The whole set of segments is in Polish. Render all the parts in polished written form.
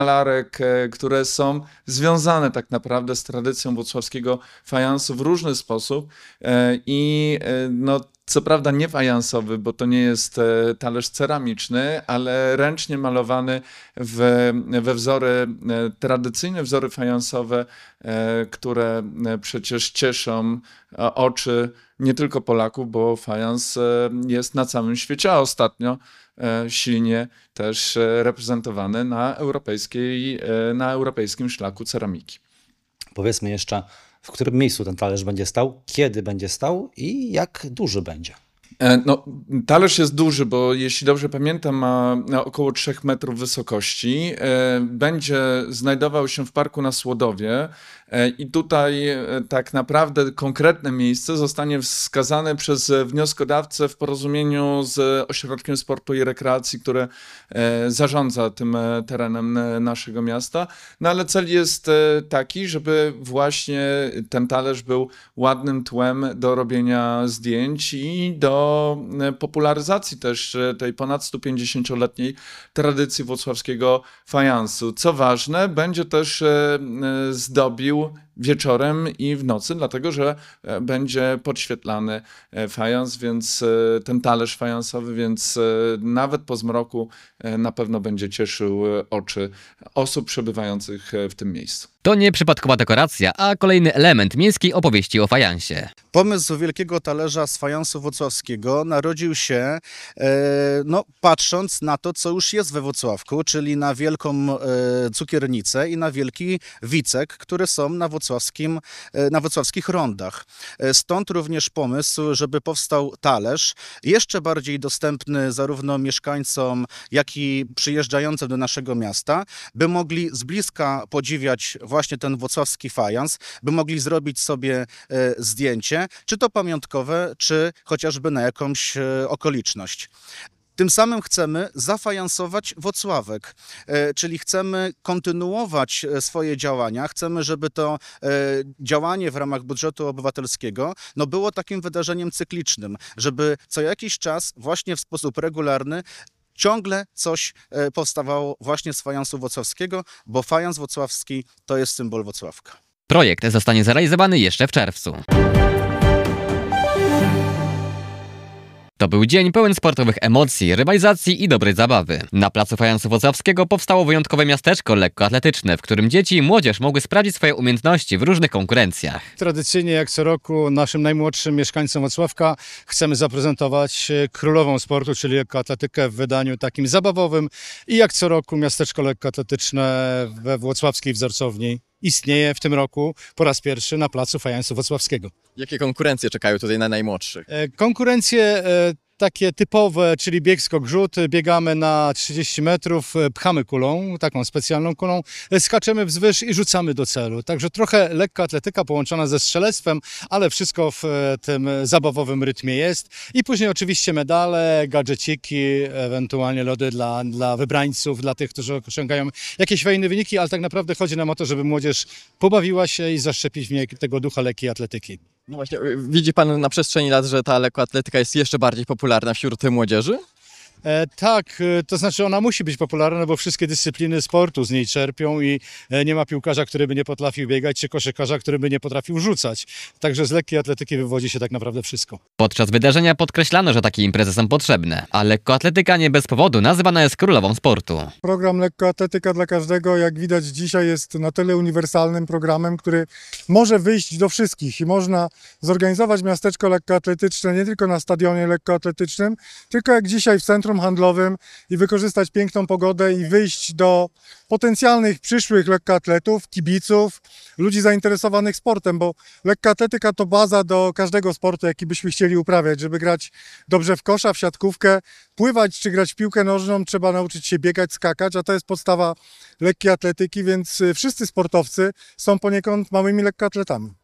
malarek, które są związane tak naprawdę z tradycją włocławskiego fajansu w różny sposób i no, co prawda nie fajansowy, bo to nie jest talerz ceramiczny, ale ręcznie malowany we wzory, tradycyjne wzory fajansowe, które przecież cieszą oczy nie tylko Polaków, bo fajans jest na całym świecie, a ostatnio silnie też reprezentowany na europejskim szlaku ceramiki. Powiedzmy jeszcze, w którym miejscu ten talerz będzie stał, kiedy będzie stał i jak duży będzie. No, talerz jest duży, bo jeśli dobrze pamiętam, ma około 3 metrów wysokości. Będzie znajdował się w parku na Słodowie i tutaj tak naprawdę konkretne miejsce zostanie wskazane przez wnioskodawcę w porozumieniu z Ośrodkiem Sportu i Rekreacji, które zarządza tym terenem naszego miasta. No ale cel jest taki, żeby właśnie ten talerz był ładnym tłem do robienia zdjęć i do popularyzacji też tej ponad 150-letniej tradycji włocławskiego fajansu. Co ważne, będzie też zdobił wieczorem i w nocy, dlatego że będzie podświetlany fajans, więc ten talerz fajansowy, więc nawet po zmroku na pewno będzie cieszył oczy osób przebywających w tym miejscu. To nie przypadkowa dekoracja, a kolejny element miejskiej opowieści o fajansie. Pomysł wielkiego talerza z fajansu włocławskiego narodził się patrząc na to, co już jest we Włocławku, czyli na wielką cukiernicę i na wielki wicek, które są na włocławskich rondach. Stąd również pomysł, żeby powstał talerz jeszcze bardziej dostępny zarówno mieszkańcom, jak i przyjeżdżającym do naszego miasta, by mogli z bliska podziwiać właśnie ten włocławski fajans, by mogli zrobić sobie zdjęcie, czy to pamiątkowe, czy chociażby na jakąś okoliczność. Tym samym chcemy zafajansować Włocławek, czyli chcemy kontynuować swoje działania, chcemy, żeby to działanie w ramach budżetu obywatelskiego było takim wydarzeniem cyklicznym, żeby co jakiś czas właśnie w sposób regularny ciągle coś powstawało właśnie z fajansu włocławskiego, bo fajans włocławski to jest symbol Włocławka. Projekt zostanie zrealizowany jeszcze w czerwcu. To był dzień pełen sportowych emocji, rywalizacji i dobrej zabawy. Na placu fajansu włocławskiego powstało wyjątkowe miasteczko lekkoatletyczne, w którym dzieci i młodzież mogły sprawdzić swoje umiejętności w różnych konkurencjach. Tradycyjnie jak co roku naszym najmłodszym mieszkańcom Włocławka chcemy zaprezentować królową sportu, czyli lekkoatletykę w wydaniu takim zabawowym i jak co roku miasteczko lekkoatletyczne we włocławskiej wzorcowni istnieje w tym roku po raz pierwszy na placu fajansu włocławskiego. Jakie konkurencje czekają tutaj na najmłodszych? Konkurencje takie typowe, czyli bieg, skok, rzut. Biegamy na 30 metrów, pchamy kulą, taką specjalną kulą, skaczemy wzwyż i rzucamy do celu. Także trochę lekka atletyka połączona ze strzelectwem, ale wszystko w tym zabawowym rytmie jest. I później oczywiście medale, gadżeciki, ewentualnie lody dla wybrańców, dla tych, którzy osiągają jakieś fajne wyniki, ale tak naprawdę chodzi nam o to, żeby młodzież pobawiła się i zaszczepić w niej tego ducha lekkiej atletyki. No właśnie, widzi Pan na przestrzeni lat, że ta lekkoatletyka jest jeszcze bardziej popularna wśród młodzieży? Tak, to znaczy ona musi być popularna, bo wszystkie dyscypliny sportu z niej czerpią i nie ma piłkarza, który by nie potrafił biegać, czy koszykarza, który by nie potrafił rzucać. Także z lekkiej atletyki wywodzi się tak naprawdę wszystko. Podczas wydarzenia podkreślano, że takie imprezy są potrzebne, a lekkoatletyka nie bez powodu nazywana jest królową sportu. Program Lekkoatletyka dla każdego, jak widać dzisiaj, jest na tyle uniwersalnym programem, który może wyjść do wszystkich i można zorganizować miasteczko lekkoatletyczne nie tylko na stadionie lekkoatletycznym, tylko jak dzisiaj w centrum handlowym i wykorzystać piękną pogodę i wyjść do potencjalnych przyszłych lekkoatletów, kibiców, ludzi zainteresowanych sportem, bo lekkoatletyka to baza do każdego sportu, jaki byśmy chcieli uprawiać. Żeby grać dobrze w kosza, w siatkówkę, pływać czy grać w piłkę nożną, trzeba nauczyć się biegać, skakać, a to jest podstawa lekkiej atletyki, więc wszyscy sportowcy są poniekąd małymi lekkoatletami.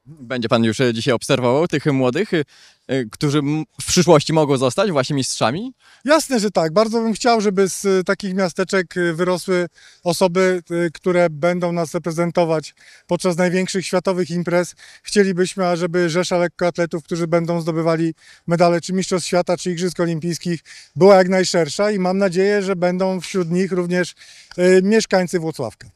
Będzie pan już dzisiaj obserwował tych młodych, którzy w przyszłości mogą zostać właśnie mistrzami? Jasne, że tak. Bardzo bym chciał, żeby z takich miasteczek wyrosły osoby, które będą nas reprezentować podczas największych światowych imprez. Chcielibyśmy, ażeby rzesza lekkoatletów, którzy będą zdobywali medale czy Mistrzostw Świata, czy Igrzysk Olimpijskich, była jak najszersza i mam nadzieję, że będą wśród nich również mieszkańcy Włocławka.